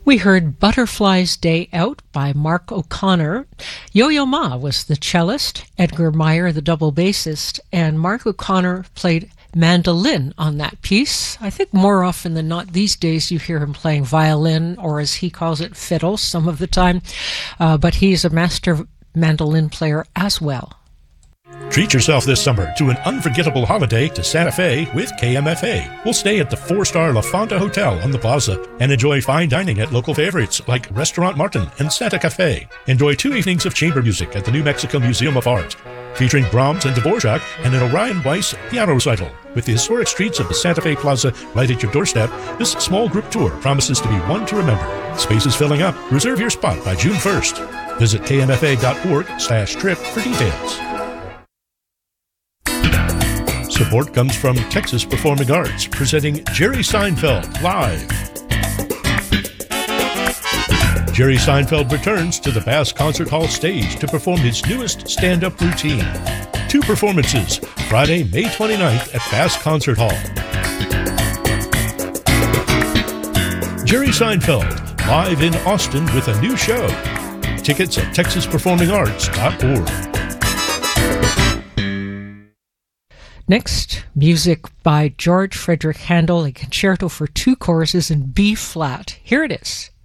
We heard Butterfly's Day Out by Mark O'Connor. Yo-Yo Ma was the cellist, Edgar Meyer the double bassist, and Mark O'Connor played mandolin on that piece. I think more often than not these days you hear him playing violin, or as he calls it, fiddle some of the time, but he's a master mandolin player as well. Treat yourself this summer to an unforgettable holiday to Santa Fe with KMFA. We'll stay at the 4-star La Fonda Hotel on the Plaza and enjoy fine dining at local favorites like Restaurant Martin and Santa Cafe. Enjoy 2 evenings of chamber music at the New Mexico Museum of Art, featuring Brahms and Dvorak and an Orion Weiss piano recital. With the historic streets of the Santa Fe Plaza right at your doorstep, this small group tour promises to be one to remember. Space is filling up. Reserve your spot by June 1st. Visit kmfa.org/trip for details. Support comes from Texas Performing Arts, presenting Jerry Seinfeld Live. Jerry Seinfeld returns to the Bass Concert Hall stage to perform his newest stand-up routine. 2 performances, Friday, May 29th at Bass Concert Hall. Jerry Seinfeld, live in Austin with a new show. Tickets at texasperformingarts.org. Next, music by George Frederick Handel, a concerto for 2 choruses in B flat. Here it is.